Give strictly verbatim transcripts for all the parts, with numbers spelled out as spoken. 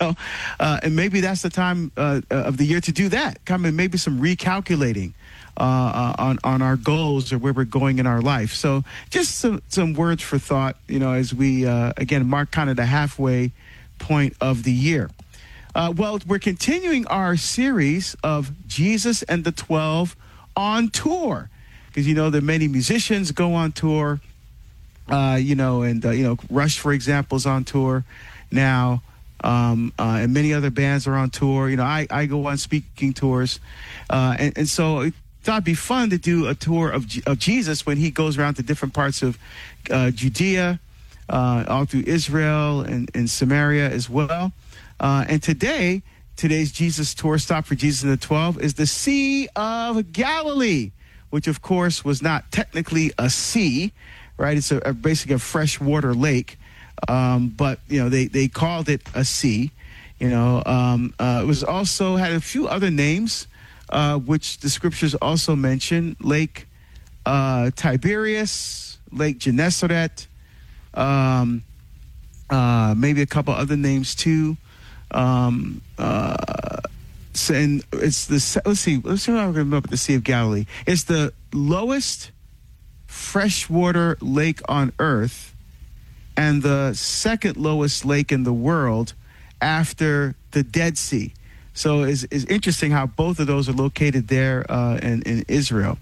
know, uh, and maybe that's the time uh, of the year to do that. Come and maybe some recalculating uh, uh, on on our goals or where we're going in our life. So just some some words for thought, you know, as we uh, again mark kind of the halfway point of the year. Uh, well, we're continuing our series of Jesus and the twelve on tour, because you know that many musicians go on tour. Uh, you know, and, uh, you know, Rush, for example, is on tour now, um, uh, and many other bands are on tour. You know, I, I go on speaking tours. Uh, and, and so I thought it'd be fun to do a tour of, G- of Jesus when he goes around to different parts of uh, Judea, uh, all through Israel and, and Samaria as well. Uh, and today, today's Jesus tour stop for Jesus and the twelve is the Sea of Galilee, which, of course, was not technically a sea. Right, it's a, a basically a freshwater lake, um, but you know they, they called it a sea. You know, um, uh, it was also had a few other names, uh, which the scriptures also mention: Lake uh, Tiberias, Lake Gennesaret, um, uh, maybe a couple other names too. Um, uh, so and it's the let's see, let's see how I remember the Sea of Galilee. It's the lowest freshwater lake on earth and the second lowest lake in the world after the Dead Sea. So it's, it's interesting how both of those are located there uh, in, in Israel.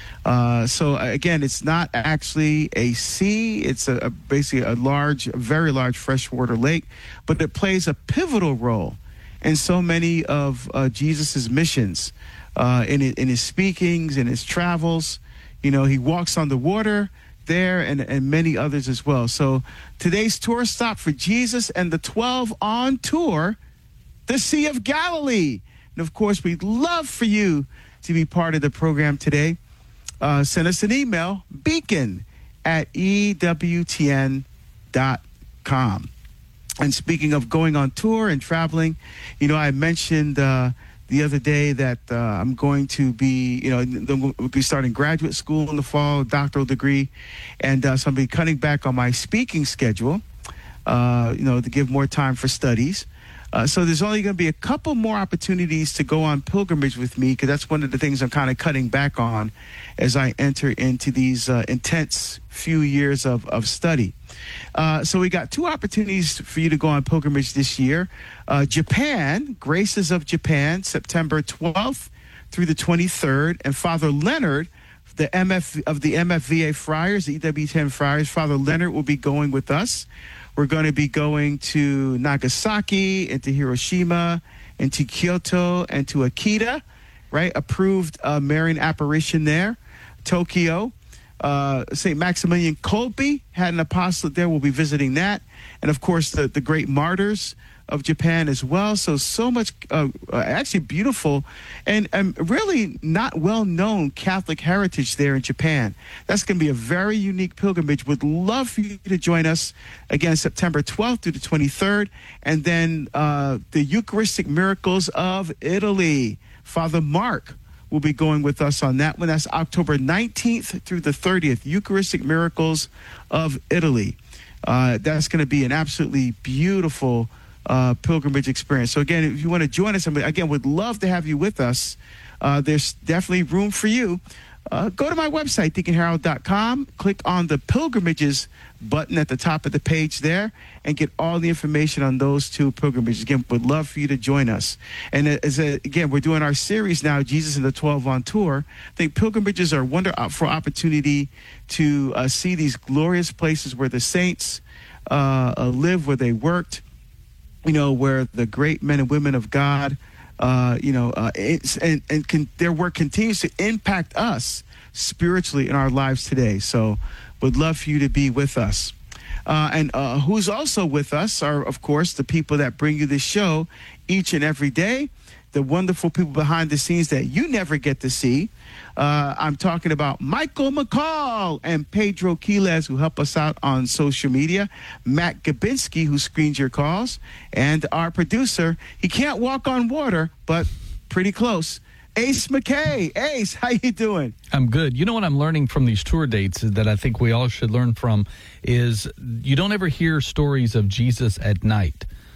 Uh, so again, it's not actually a sea. It's a, a basically a large, a very large freshwater lake, but it plays a pivotal role in so many of uh, Jesus's missions, uh, in, in his speakings, in his travels. You know, he walks on the water there and, and many others as well. So today's tour stop for Jesus and the twelve on tour, the Sea of Galilee. And, of course, we'd love for you to be part of the program today. Uh, send us an email, beacon at E W T N dot com. And speaking of going on tour and traveling, you know, I mentioned uh, the other day that uh, I'm going to be, you know, we'll be starting graduate school in the fall, doctoral degree, and uh, so I'll be cutting back on my speaking schedule, uh, you know, to give more time for studies. Uh, so there's only going to be a couple more opportunities to go on pilgrimage with me, because that's one of the things I'm kind of cutting back on as I enter into these uh, intense few years of, of study. Uh, so we got two opportunities for you to go on pilgrimage this year. Uh, Japan, Graces of Japan, September twelfth through the twenty-third. And Father Leonard, the M F of the M F V A Friars, the E W T N Friars, Father Leonard will be going with us. We're going to be going to Nagasaki, into Hiroshima, into Kyoto, and to Akita, right? Approved uh, Marian apparition there. Tokyo. Uh, Saint Maximilian Kolbe had an apostolate there. We'll be visiting that. And, of course, the, the great martyrs of Japan as well. So, so much uh, uh, actually beautiful and um, really not well-known Catholic heritage there in Japan. That's going to be a very unique pilgrimage. Would love for you to join us, again, September twelfth through the twenty-third. And then uh, the Eucharistic Miracles of Italy. Father Mark will be going with us on that one. That's October nineteenth through the thirtieth, Eucharistic Miracles of Italy. Uh, that's going to be an absolutely beautiful uh, pilgrimage experience. So again, if you want to join us, again, would love to have you with us. Uh, there's definitely room for you. Uh, go to my website, deacon harold dot com, click on the pilgrimages button at the top of the page there, and get all the information on those two pilgrimages. Again, would love for you to join us. And as a, again, we're doing our series now, Jesus and the twelve on tour. I think pilgrimages are a wonderful opportunity to uh, see these glorious places where the saints uh, uh, live, where they worked, you know, where the great men and women of God Uh, you know, uh, it's, and, and can, their work continues to impact us spiritually in our lives today. So would love for you to be with us. Uh, and uh, who's also with us are, of course, the people that bring you this show each and every day, the wonderful people behind the scenes that you never get to see. Uh, I'm talking about Michael McCall and Pedro Quiles, who help us out on social media, Matt Gabinski, who screens your calls, and our producer. He can't walk on water, but pretty close, Ace McKay. Ace, how you doing? I'm good. You know what I'm learning from these tour dates is that I think we all should learn from is you don't ever hear stories of Jesus at night.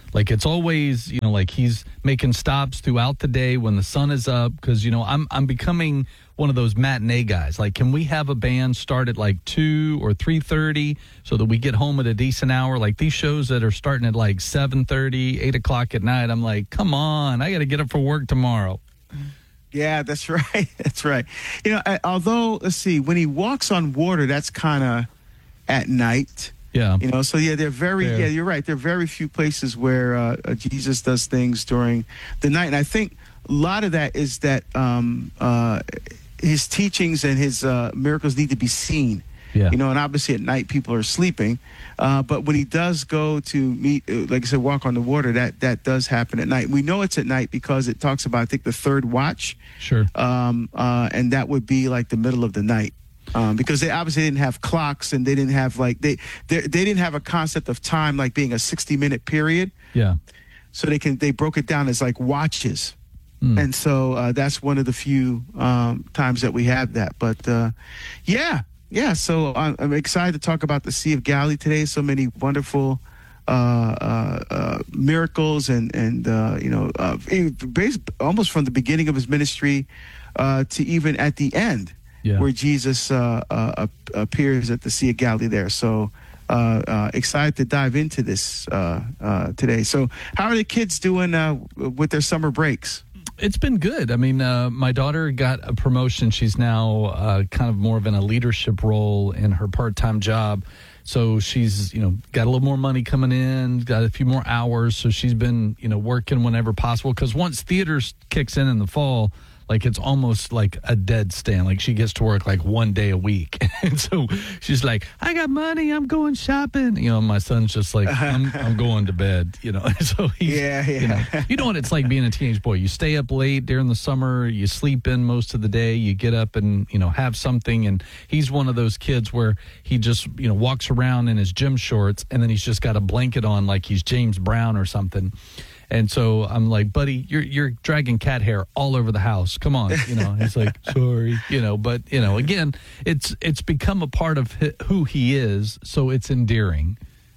Like it's always, you know, like he's making stops throughout the day when the sun is up. Because, you know, I'm I'm becoming one of those matinee guys. Like, can we have a band start at like two or three thirty so that we get home at a decent hour? Like these shows that are starting at like seven thirty, eight o'clock at night, I'm like, come on, I got to get up for work tomorrow. Yeah, that's right. That's right. You know, I, although, let's see, when he walks on water, that's kind of at night. Yeah. You know, so yeah, they're very, Fair. yeah, you're right. There are very few places where uh, uh, Jesus does things during the night. And I think a lot of that is that um, uh, his teachings and his uh, miracles need to be seen. Yeah. You know, and obviously at night people are sleeping. Uh, but when he does go to meet, uh, like I said, walk on the water, that, that does happen at night. We know it's at night because it talks about, I think, the third watch. Sure. Um, uh, and that would be like the middle of the night. Um, because they obviously didn't have clocks and they didn't have like, they, they, they didn't have a concept of time like being a sixty minute period. Yeah. So they can, they broke it down as like watches. Mm. And so uh, that's one of the few um, times that we have that. But uh, yeah. Yeah, so I'm, I'm excited to talk about the Sea of Galilee today. So many wonderful uh, uh, uh, miracles and, and uh, you know, uh, based, almost from the beginning of his ministry uh, to even at the end, yeah. where Jesus uh, uh, appears at the Sea of Galilee there. So uh, uh, excited to dive into this uh, uh, today. So how are the kids doing uh, with their summer breaks? It's been good. I mean, uh, my daughter got a promotion. She's now uh, kind of more of in a leadership role in her part-time job. So she's, you know, got a little more money coming in, got a few more hours. So she's been, you know, working whenever possible. Because once theaters kicks in in the fall, like it's almost like a dead stand. Like she gets to work like one day a week. And so she's like, I got money, I'm going shopping. You know, my son's just like, I'm, I'm going to bed, you know. So he's, yeah, yeah. You know, you know what it's like being a teenage boy. You stay up late during the summer, you sleep in most of the day, you get up and, you know, have something. And he's one of those kids where he just, you know, walks around in his gym shorts and then he's just got a blanket on like he's James Brown or something. And so I'm like, buddy, you're you're dragging cat hair all over the house. Come on, you know. He's like, sorry, you know. But you know, again, it's it's become a part of who he is, so it's endearing.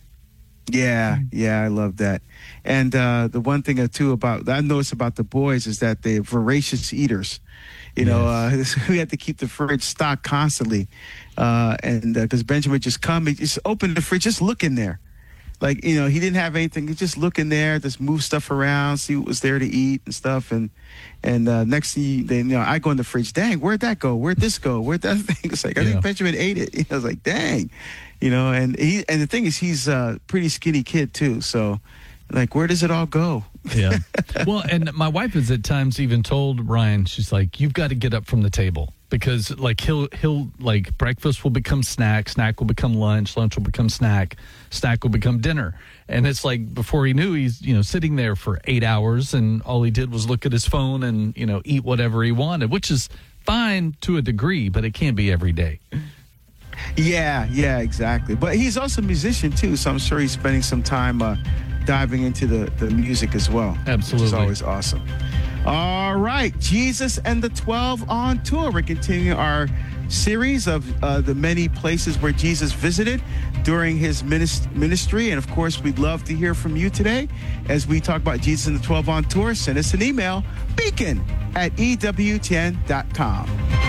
Yeah, yeah, I love that. And uh, the one thing, uh, too, about I noticed about the boys is that they're voracious eaters. You know, yes. uh, we have to keep the fridge stocked constantly. Uh, and because uh, Benjamin would just come, he just open the fridge, just look in there. Like, you know, he didn't have anything. He just look in there, just move stuff around, see what was there to eat and stuff. And and uh, next thing you, they, you know, I go in the fridge, dang, where'd that go? Where'd this go? Where'd that thing? It's like, I yeah. think Benjamin ate it. I was like, dang. You know, and he and the thing is, he's a pretty skinny kid, too. So, like, where does it all go? Yeah. Well, and my wife has at times even told Ryan, she's like, you've got to get up from the table. Because like he'll he'll like breakfast will become snack, snack will become lunch, lunch will become snack, snack will become dinner. And it's like before he knew, he's, you know, sitting there for eight hours and all he did was look at his phone and, you know, eat whatever he wanted, which is fine to a degree, but it can't be every day. Yeah, yeah, exactly. But he's also a musician too, so I'm sure he's spending some time uh, diving into the, the music as well. Absolutely. Which is always awesome. All right, Jesus and the twelve on tour. We're continuing our series of uh, the many places where Jesus visited during his ministry. And of course, we'd love to hear from you today as we talk about Jesus and the twelve on tour. Send us an email, beacon at E W T N dot com.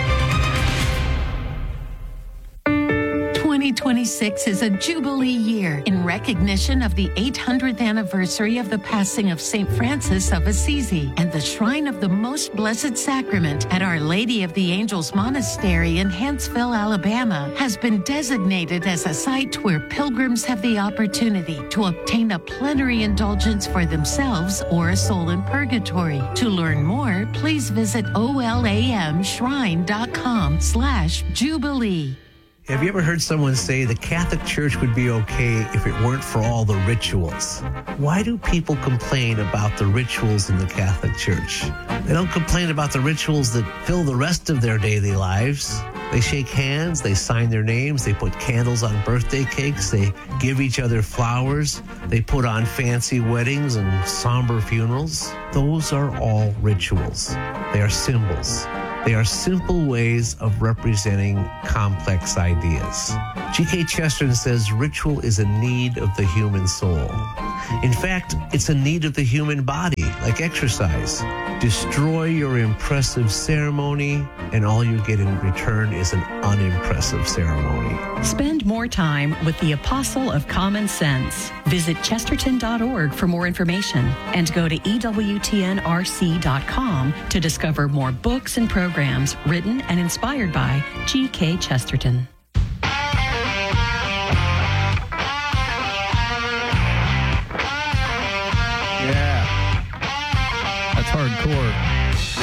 twenty twenty-six is a Jubilee year in recognition of the eight hundredth anniversary of the passing of Saint Francis of Assisi, and the Shrine of the Most Blessed Sacrament at Our Lady of the Angels Monastery in Huntsville, Alabama, has been designated as a site where pilgrims have the opportunity to obtain a plenary indulgence for themselves or a soul in purgatory. To learn more, please visit olamshrine.com slash Jubilee. Have you ever heard someone say the Catholic Church would be okay if it weren't for all the rituals? Why do people complain about the rituals in the Catholic Church? They don't complain about the rituals that fill the rest of their daily lives. They shake hands, they sign their names, they put candles on birthday cakes, they give each other flowers, they put on fancy weddings and somber funerals. Those are all rituals. They are symbols. They are simple ways of representing complex ideas. G K Chesterton says ritual is a need of the human soul. In fact, it's a need of the human body, like exercise. Destroy your impressive ceremony, and all you get in return is an unimpressive ceremony. Spend more time with the Apostle of Common Sense. Visit chesterton dot org for more information and go to E W T N R C dot com to discover more books and programs written and inspired by G K Chesterton.